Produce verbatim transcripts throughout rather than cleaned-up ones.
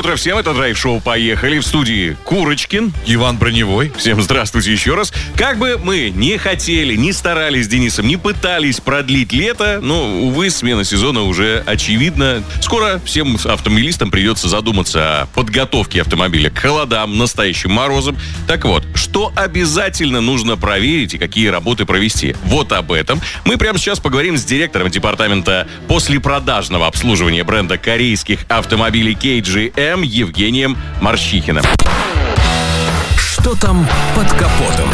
утро всем, это драйв-шоу «Поехали», в студии Курочкин, Иван Броневой. Всем здравствуйте еще раз. Как бы мы не хотели, не старались с Денисом, не пытались продлить лето, но, увы, смена сезона уже очевидна. Скоро всем автомобилистам придется задуматься о подготовке автомобиля к холодам, настоящим морозам. Так вот, что обязательно нужно проверить и какие работы провести? Вот об этом мы прямо сейчас поговорим с директором департамента послепродажного обслуживания бренда корейских автомобилей кей джи эм Евгением Морщихиным. Что там под капотом?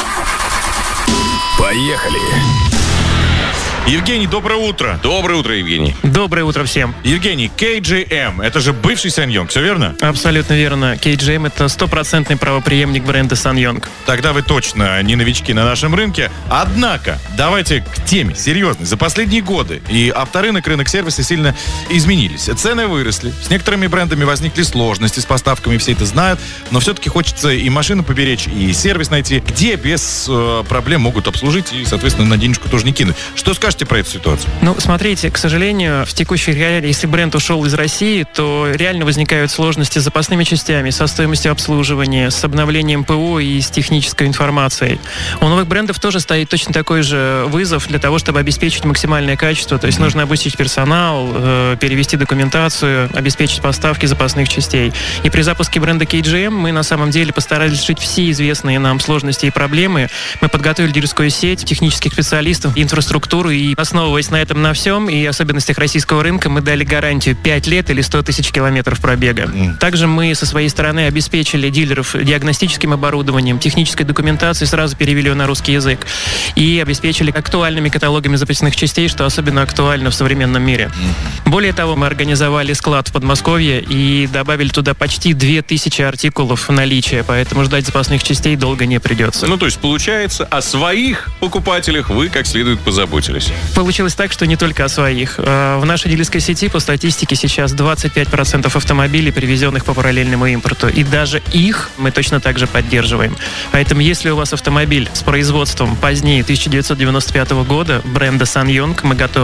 Поехали! Евгений, доброе утро. Доброе утро, Евгений. Доброе утро всем. Евгений, кей джи эм, это же бывший Саньонг, все верно? Абсолютно верно. кей джи эм — это стопроцентный правопреемник бренда Саньонг. Тогда вы точно не новички на нашем рынке. Однако, давайте к теме, серьезной. За последние годы и авторынок, рынок сервиса сильно изменились. Цены выросли, с некоторыми брендами возникли сложности с поставками, все это знают, но все-таки хочется и машину поберечь, и сервис найти, где без э, проблем могут обслужить и, соответственно, на денежку тоже не кинуть. Что скажете про эту ситуацию? Ну, смотрите, к сожалению, в текущих реалиях, если бренд ушел из России, то реально возникают сложности с запасными частями, со стоимостью обслуживания, с обновлением ПО и с технической информацией. У новых брендов тоже стоит точно такой же вызов для того, чтобы обеспечить максимальное качество. То есть mm-hmm. нужно обучить персонал, э, перевести документацию, обеспечить поставки запасных частей. И при запуске бренда кей джи эм мы на самом деле постарались решить все известные нам сложности и проблемы. Мы подготовили дилерскую сеть, технических специалистов, инфраструктуру, и основываясь на этом на всем и особенностях российского рынка, мы дали гарантию пять лет или сто тысяч километров пробега. Mm. Также мы со своей стороны обеспечили дилеров диагностическим оборудованием, технической документацией, сразу перевели ее на русский язык, и обеспечили актуальными каталогами запасных частей, что особенно актуально в современном мире. Mm. Более того, мы организовали склад в Подмосковье и добавили туда почти две тысячи артикулов наличия, поэтому ждать запасных частей долго не придется. Ну, то есть, получается, о своих покупателях вы как следует позаботились. Получилось так, что не только о своих. В нашей дилерской сети по статистике сейчас двадцать пять процентов автомобилей, привезенных по параллельному импорту. И даже их мы точно так же поддерживаем. Поэтому если у вас автомобиль с производством позднее тысяча девятьсот девяносто пятого года бренда Саньонг, мы готовы